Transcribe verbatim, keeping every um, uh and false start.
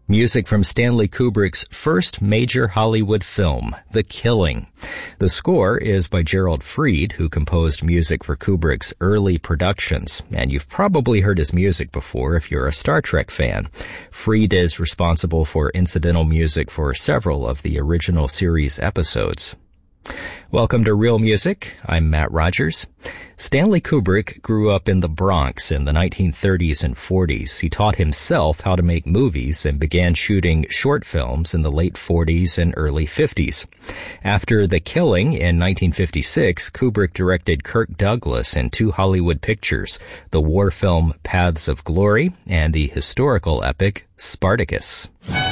Music from Stanley Kubrick's first major Hollywood film, The Killing. The score is by Gerald Fried, who composed music for Kubrick's early productions, and you've probably heard his music before if you're a Star Trek fan. Fried is responsible for incidental music for several of the original series episodes. Welcome to Real Music. I'm Matt Rogers. Stanley Kubrick grew up in the Bronx in the nineteen thirties and forties. He taught himself how to make movies and began shooting short films in the late forties and early fifties. After The Killing in nineteen fifty-six, Kubrick directed Kirk Douglas in two Hollywood pictures, the war film Paths of Glory and the historical epic Spartacus.